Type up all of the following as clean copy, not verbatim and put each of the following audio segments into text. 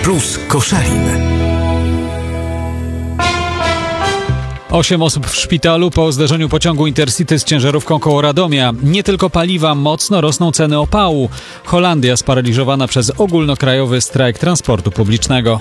Plus Koszalin. 8 osób w szpitalu po zderzeniu pociągu Intercity z ciężarówką koło Radomia. Nie tylko paliwa, mocno rosną ceny opału. Holandia sparaliżowana przez ogólnokrajowy strajk transportu publicznego.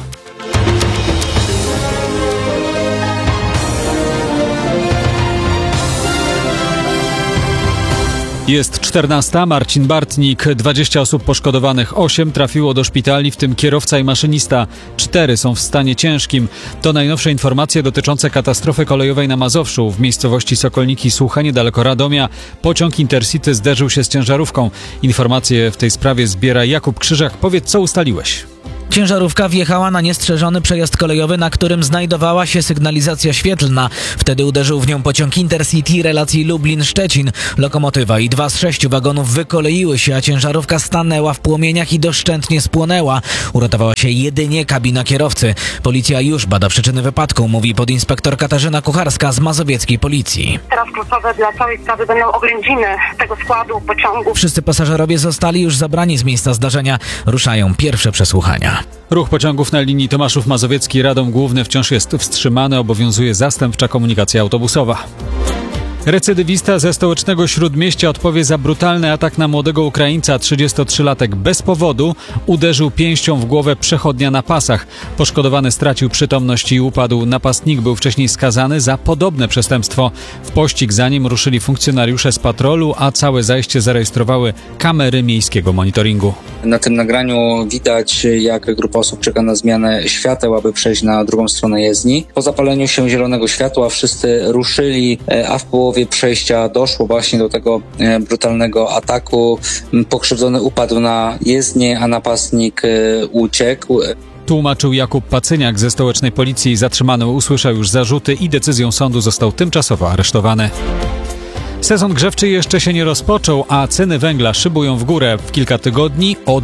Jest 14. Marcin Bartnik. 20 osób poszkodowanych. 8 trafiło do szpitali, w tym kierowca i maszynista. 4 są w stanie ciężkim. To najnowsze informacje dotyczące katastrofy kolejowej na Mazowszu. W miejscowości Sokolniki Suche, niedaleko Radomia, pociąg Intercity zderzył się z ciężarówką. Informacje w tej sprawie zbiera Jakub Krzyżak. Powiedz, co ustaliłeś? Ciężarówka wjechała na niestrzeżony przejazd kolejowy, na którym znajdowała się sygnalizacja świetlna. Wtedy uderzył w nią pociąg Intercity relacji Lublin-Szczecin. Lokomotywa i 2 z 6 wagonów wykoleiły się, a ciężarówka stanęła w płomieniach i doszczętnie spłonęła. Uratowała się jedynie kabina kierowcy. Policja już bada przyczyny wypadku, mówi podinspektor Katarzyna Kucharska z mazowieckiej policji. Teraz kluczowe dla całej sprawy będą oględziny tego składu pociągu. Wszyscy pasażerowie zostali już zabrani z miejsca zdarzenia. Ruszają pierwsze przesłuchania. Ruch pociągów na linii Tomaszów Mazowiecki-Radom Główny wciąż jest wstrzymany, obowiązuje zastępcza komunikacja autobusowa. Recydywista ze stołecznego Śródmieścia odpowie za brutalny atak na młodego Ukraińca. 33-latek bez powodu uderzył pięścią w głowę przechodnia na pasach. Poszkodowany stracił przytomność i upadł. Napastnik był wcześniej skazany za podobne przestępstwo. W pościg za nim ruszyli funkcjonariusze z patrolu, a całe zajście zarejestrowały kamery miejskiego monitoringu. Na tym nagraniu widać, jak grupa osób czeka na zmianę świateł, aby przejść na drugą stronę jezdni. Po zapaleniu się zielonego światła wszyscy ruszyli, a w połowie przejścia doszło właśnie do tego brutalnego ataku. Pokrzywdzony upadł na jezdnię, a napastnik uciekł. Tłumaczył Jakub Pacyniak ze stołecznej policji. Zatrzymany usłyszał już zarzuty i decyzją sądu został tymczasowo aresztowany. Sezon grzewczy jeszcze się nie rozpoczął, a ceny węgla szybują w górę. W kilka tygodni o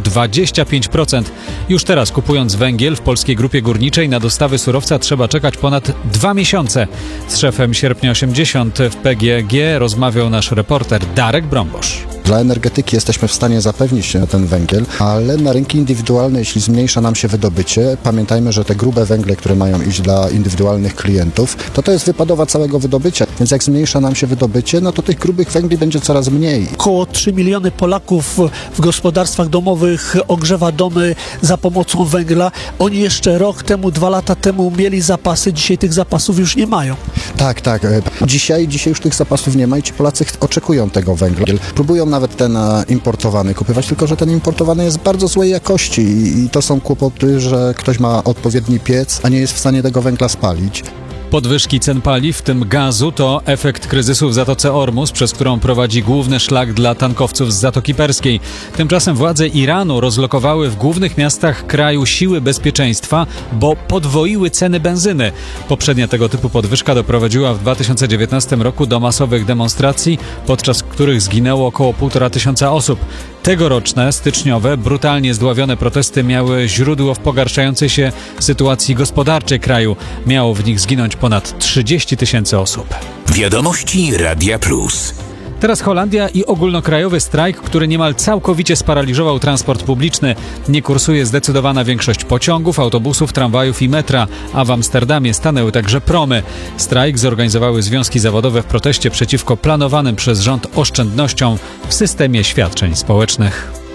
25%. Już teraz kupując węgiel w Polskiej Grupie Górniczej na dostawy surowca trzeba czekać ponad 2 miesiące. Z szefem Sierpnia 80 w PGG rozmawiał nasz reporter Darek Brąbosz. Dla energetyki jesteśmy w stanie zapewnić ten węgiel, ale na rynki indywidualne, jeśli zmniejsza nam się wydobycie, pamiętajmy, że te grube węgle, które mają iść dla indywidualnych klientów, to jest wypadowa całego wydobycia, więc jak zmniejsza nam się wydobycie, no to tych grubych węgli będzie coraz mniej. Około 3 miliony Polaków w gospodarstwach domowych ogrzewa domy za pomocą węgla. Oni jeszcze rok temu, 2 lata temu mieli zapasy, dzisiaj tych zapasów już nie mają. Tak. Dzisiaj już tych zapasów nie ma i ci Polacy oczekują tego węgla. Próbują nawet ten importowany kupywać, tylko że ten importowany jest bardzo złej jakości i to są kłopoty, że ktoś ma odpowiedni piec, a nie jest w stanie tego węgla spalić. Podwyżki cen paliw, w tym gazu, to efekt kryzysu w Zatoce Ormus, przez którą prowadzi główny szlak dla tankowców z Zatoki Perskiej. Tymczasem władze Iranu rozlokowały w głównych miastach kraju siły bezpieczeństwa, bo podwoiły ceny benzyny. Poprzednia tego typu podwyżka doprowadziła w 2019 roku do masowych demonstracji, podczas których zginęło około 1500 osób. Tegoroczne, styczniowe, brutalnie zdławione protesty miały źródło w pogarszającej się sytuacji gospodarczej kraju. Miało w nich zginąć ponad 30 000 osób. Wiadomości Radia Plus. Teraz Holandia i ogólnokrajowy strajk, który niemal całkowicie sparaliżował transport publiczny. Nie kursuje zdecydowana większość pociągów, autobusów, tramwajów i metra, a w Amsterdamie stanęły także promy. Strajk zorganizowały związki zawodowe w proteście przeciwko planowanym przez rząd oszczędnościom w systemie świadczeń społecznych.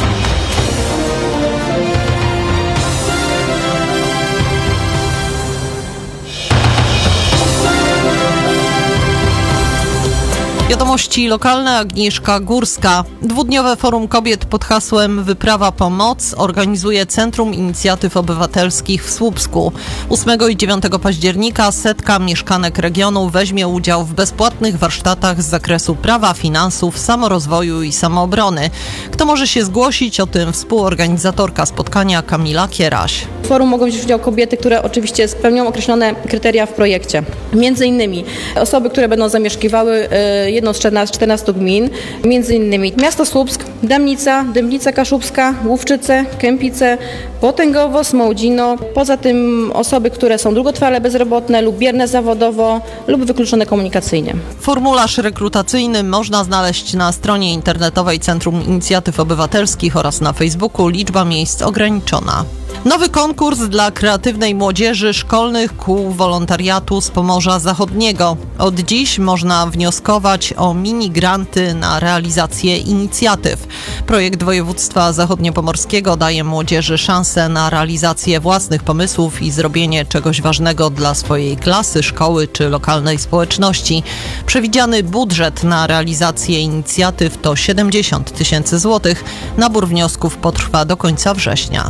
Wiadomości lokalne, Agnieszka Górska. 2-dniowe Forum Kobiet pod hasłem Wyprawa Pomoc organizuje Centrum Inicjatyw Obywatelskich w Słupsku. 8 i 9 października setka mieszkanek regionu weźmie udział w bezpłatnych warsztatach z zakresu prawa, finansów, samorozwoju i samoobrony. Kto może się zgłosić? O tym współorganizatorka spotkania Kamila Kieraś. W forum mogą wziąć udział kobiety, które oczywiście spełnią określone kryteria w projekcie. Między innymi osoby, które będą zamieszkiwały jedną z 14 gmin, między innymi miasto Słupsk, Dębnica Kaszubska, Główczyce, Kępice, Potęgowo, Smołdzino. Poza tym osoby, które są długotrwale bezrobotne lub bierne zawodowo lub wykluczone komunikacyjnie. Formularz rekrutacyjny można znaleźć na stronie internetowej Centrum Inicjatyw Obywatelskich oraz na Facebooku. Liczba miejsc ograniczona. Nowy konkurs dla kreatywnej młodzieży szkolnych kół wolontariatu z Pomorza Zachodniego. Od dziś można wnioskować o mini-granty na realizację inicjatyw. Projekt województwa zachodniopomorskiego daje młodzieży szansę na realizację własnych pomysłów i zrobienie czegoś ważnego dla swojej klasy, szkoły czy lokalnej społeczności. Przewidziany budżet na realizację inicjatyw to 70 000 złotych. Nabór wniosków potrwa do końca września.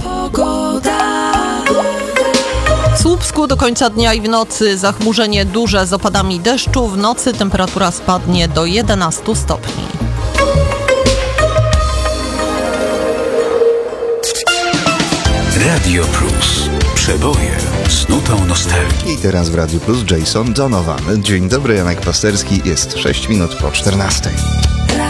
W Słupsku do końca dnia i w nocy zachmurzenie duże z opadami deszczu. W nocy temperatura spadnie do 11 stopni. Radio Plus. Przeboje z nutą nostalgii. I teraz w Radiu Plus Jason Donovan. Dzień dobry, Janek Pasterski. Jest 6 minut po 14.